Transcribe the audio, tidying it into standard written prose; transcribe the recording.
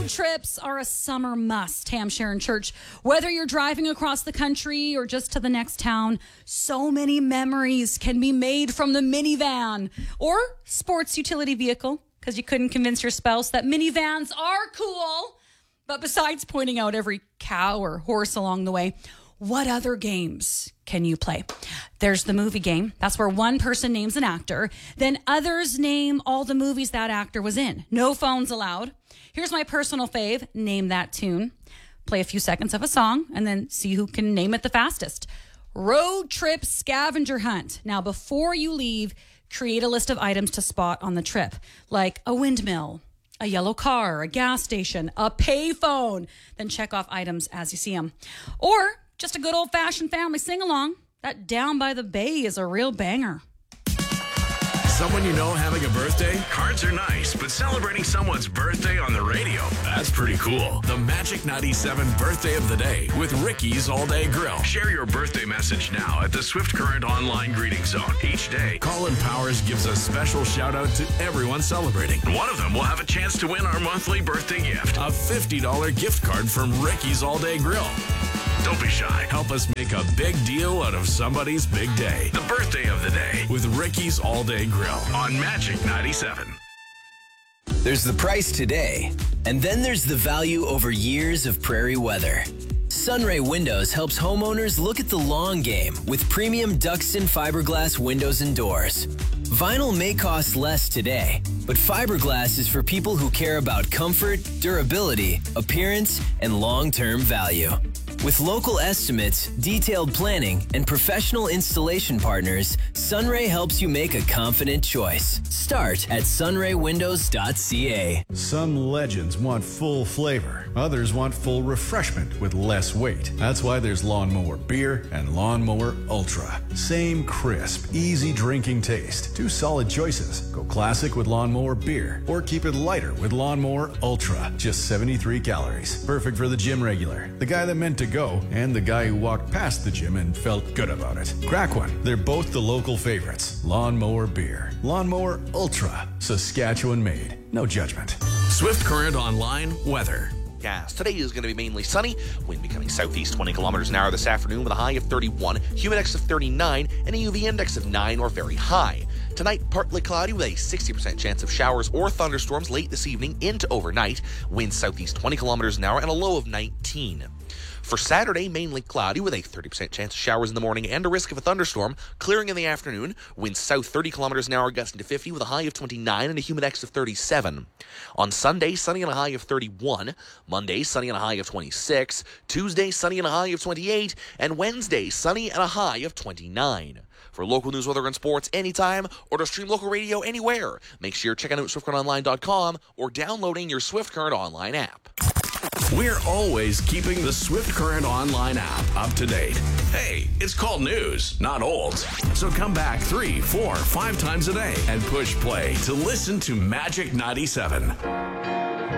Road trips are a summer must, Tam Sharon Church. Whether you're driving across the country or just to the next town, so many memories can be made from the minivan or sports utility vehicle, because you couldn't convince your spouse that minivans are cool. But besides pointing out every cow or horse along the way, what other games can you play? There's the movie game. That's where one person names an actor. Then others name all the movies that actor was in. No phones allowed. Here's my personal fave. Name that tune. Play a few seconds of a song and then see who can name it the fastest. Road trip scavenger hunt. Now, before you leave, create a list of items to spot on the trip, like a windmill, a yellow car, a gas station, a payphone. Then check off items as you see them. Or just a good old-fashioned family sing-along. That Down by the Bay is a real banger. Someone you know having a birthday? Cards are nice, but celebrating someone's birthday on the radio, that's pretty cool. The Magic 97 Birthday of the Day with Ricky's All Day Grill. Share your birthday message now at the Swift Current Online Greeting Zone. Each day, Colin Powers gives a special shout-out to everyone celebrating. One of them will have a chance to win our monthly birthday gift, a $50 gift card from Ricky's All Day Grill. Don't be shy. Help us make a big deal out of somebody's big day. The birthday of the day with Ricky's All Day Grill on Magic 97. There's the price today, and then there's the value over years of prairie weather. Sunray Windows helps homeowners look at the long game with premium Duxton fiberglass windows and doors. Vinyl may cost less today, but fiberglass is for people who care about comfort, durability, appearance, and long-term value. With local estimates, detailed planning, and professional installation partners, Sunray helps you make a confident choice. Start at sunraywindows.ca. Some legends want full flavor. Others want full refreshment with less weight. That's why there's Lawnmower Beer and Lawnmower Ultra. Same crisp, easy drinking taste. Two solid choices. Go classic with Lawnmower Beer or keep it lighter with Lawnmower Ultra. Just 73 calories. Perfect for the gym regular, the guy that meant to go, and the guy who walked past the gym and felt good about it. Crack one. They're both the local favorites. Lawnmower Beer. Lawnmower Ultra. Saskatchewan made. No judgment. Swift Current Online weather. Today is going to be mainly sunny, wind becoming southeast 20 kilometers an hour this afternoon with a high of 31, humid index of 39, and a UV index of 9 or very high. Tonight, partly cloudy with a 60% chance of showers or thunderstorms late this evening into overnight, winds southeast 20 kilometers an hour and a low of 19. For Saturday, mainly cloudy with a 30% chance of showers in the morning and a risk of a thunderstorm, clearing in the afternoon, winds south 30 kilometers an hour gusting to 50 with a high of 29 and a humid index of 37. On Sunday, sunny and a high of 31. Monday, sunny and a high of 26. Tuesday, sunny and a high of 28. And Wednesday, sunny and a high of 29. For local news, weather, and sports anytime, or to stream local radio anywhere, make sure you're checking out SwiftCurrentOnline.com or downloading your Swift Current Online app. We're always keeping the Swift Current Online app up to date. Hey, it's called news, not old. So come back 3, 4, 5 times a day and push play to listen to Magic 97.